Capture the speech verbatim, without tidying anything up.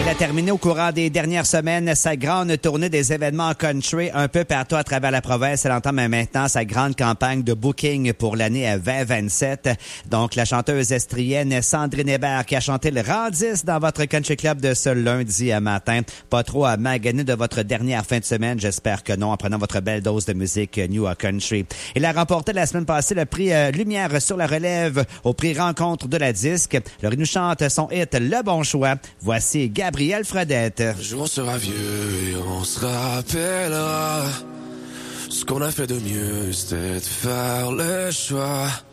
a terminé au courant des dernières semaines sa grande tournée des événements country un peu partout à travers la province. Elle entame maintenant sa grande campagne de booking pour l'année vingt vingt-sept. Donc, la chanteuse estrienne Sandrine Hébert qui a chanté le rang dix dans votre country club de ce lundi matin. Pas trop à maganer de votre dernière fin de semaine, j'espère que non, en prenant votre belle dose de musique New Country. Il a remporté la semaine passée le prix euh, Lumière sur la relève au prix Rencontre de la disque. Alors, il nous chante son hit Le Bon Choix. Voici Gabriel Fredette. Un jour on sera vieux et on se rappellera. Ce qu'on a fait de mieux, c'était de faire le choix